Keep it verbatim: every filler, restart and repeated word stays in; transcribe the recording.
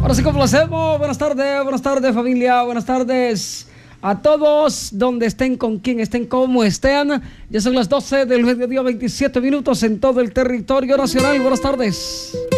Ahora sí complacemos. Buenas tardes, buenas tardes familia, buenas tardes a todos, donde estén, con quien estén, como estén. Ya son las doce del mediodía, veintisiete minutos en todo el territorio nacional. Buenas tardes.